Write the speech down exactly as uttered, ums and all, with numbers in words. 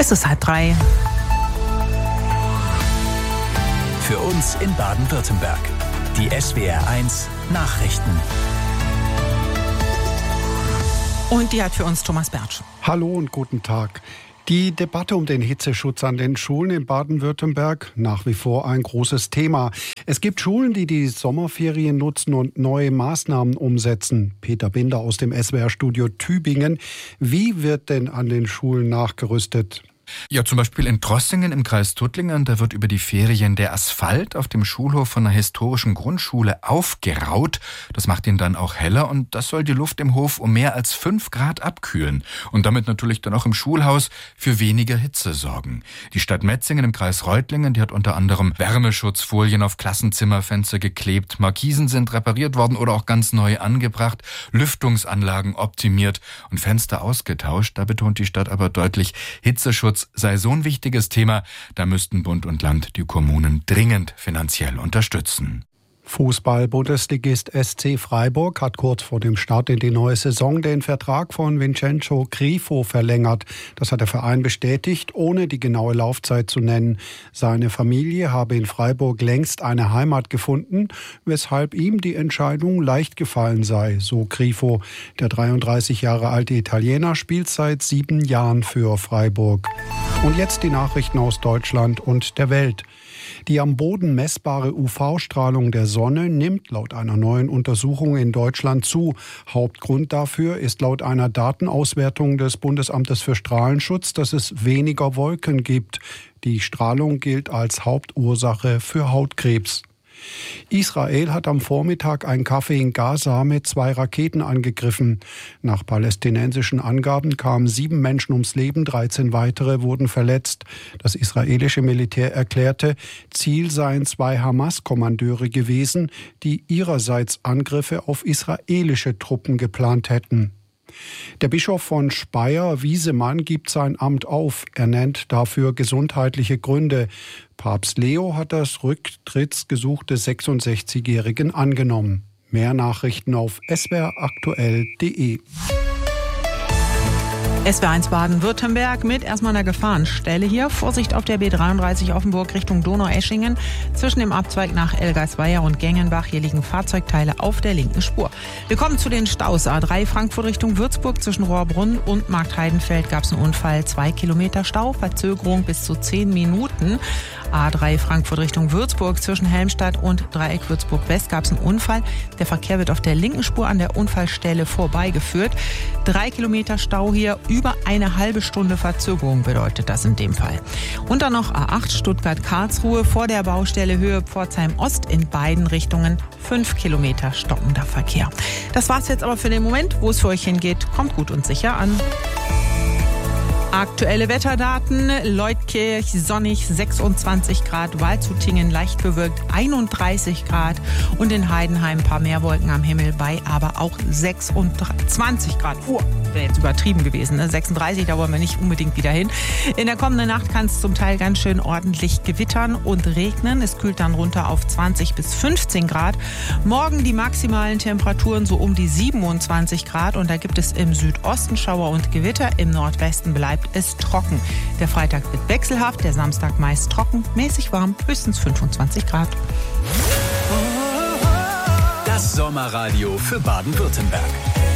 Es ist halb drei. Für uns in Baden-Württemberg. Die S W R eins Nachrichten. Und die hat für uns Thomas Bertsch. Hallo und guten Tag. Die Debatte um den Hitzeschutz an den Schulen in Baden-Württemberg nach wie vor ein großes Thema. Es gibt Schulen, die die Sommerferien nutzen und neue Maßnahmen umsetzen. Peter Binder aus dem S W R-Studio Tübingen. Wie wird denn an den Schulen nachgerüstet? Ja, zum Beispiel in Trossingen im Kreis Tuttlingen, da wird über die Ferien der Asphalt auf dem Schulhof von einer historischen Grundschule aufgeraut. Das macht ihn dann auch heller und das soll die Luft im Hof um mehr als fünf Grad abkühlen und damit natürlich dann auch im Schulhaus für weniger Hitze sorgen. Die Stadt Metzingen im Kreis Reutlingen, die hat unter anderem Wärmeschutzfolien auf Klassenzimmerfenster geklebt, Markisen sind repariert worden oder auch ganz neu angebracht, Lüftungsanlagen optimiert und Fenster ausgetauscht. Da betont die Stadt aber deutlich, Hitzeschutz sei so ein wichtiges Thema, da müssten Bund und Land die Kommunen dringend finanziell unterstützen. Fußball-Bundesligist S C Freiburg hat kurz vor dem Start in die neue Saison den Vertrag von Vincenzo Grifo verlängert. Das hat der Verein bestätigt, ohne die genaue Laufzeit zu nennen. Seine Familie habe in Freiburg längst eine Heimat gefunden, weshalb ihm die Entscheidung leicht gefallen sei, so Grifo. Der dreiunddreißig Jahre alte Italiener spielt seit sieben Jahren für Freiburg. Und jetzt die Nachrichten aus Deutschland und der Welt. Die am Boden messbare U V-Strahlung der Sonne nimmt laut einer neuen Untersuchung in Deutschland zu. Hauptgrund dafür ist laut einer Datenauswertung des Bundesamtes für Strahlenschutz, dass es weniger Wolken gibt. Die Strahlung gilt als Hauptursache für Hautkrebs. Israel hat am Vormittag ein Café in Gaza mit zwei Raketen angegriffen. Nach palästinensischen Angaben kamen sieben Menschen ums Leben, dreizehn weitere wurden verletzt. Das israelische Militär erklärte, Ziel seien zwei Hamas-Kommandeure gewesen, die ihrerseits Angriffe auf israelische Truppen geplant hätten. Der Bischof von Speyer, Wiesemann, gibt sein Amt auf. Er nennt dafür gesundheitliche Gründe. Papst Leo hat das Rücktrittsgesuch des sechsundsechzigjährigen angenommen. Mehr Nachrichten auf s w r aktuell punkt d e. S W R eins Baden-Württemberg mit erstmal einer Gefahrenstelle hier. Vorsicht auf der B dreiunddreißig Offenburg Richtung Donaueschingen. Zwischen dem Abzweig nach Elgersweier und Gengenbach. Hier liegen Fahrzeugteile auf der linken Spur. Wir kommen zu den Staus. A drei Frankfurt Richtung Würzburg. Zwischen Rohrbrunn und Marktheidenfeld gab es einen Unfall. Zwei Kilometer Stau. Verzögerung bis zu zehn Minuten. A drei Frankfurt Richtung Würzburg. Zwischen Helmstadt und Dreieck Würzburg West gab es einen Unfall. Der Verkehr wird auf der linken Spur an der Unfallstelle vorbeigeführt. Drei Kilometer Stau hier. Über eine halbe Stunde Verzögerung bedeutet das in dem Fall. Und dann noch A acht Stuttgart-Karlsruhe vor der Baustelle Höhe Pforzheim Ost in beiden Richtungen. Fünf Kilometer stockender Verkehr. Das war's jetzt aber für den Moment. Wo es für euch hingeht, kommt gut und sicher an. Aktuelle Wetterdaten, Leutkirch sonnig sechsundzwanzig Grad, Waldshutingen leicht bewölkt einunddreißig Grad und in Heidenheim ein paar mehr Wolken am Himmel bei aber auch sechsundzwanzig Grad. Oh, wäre jetzt übertrieben gewesen, ne? sechsunddreißig, da wollen wir nicht unbedingt wieder hin. In der kommenden Nacht kann es zum Teil ganz schön ordentlich gewittern und regnen. Es kühlt dann runter auf zwanzig bis fünfzehn Grad. Morgen die maximalen Temperaturen so um die siebenundzwanzig Grad und da gibt es im Südosten Schauer und Gewitter, im Nordwesten bleibt es trocken. Der Freitag wird wechselhaft, der Samstag meist trocken, mäßig warm, höchstens fünfundzwanzig Grad. Das Sommerradio für Baden-Württemberg.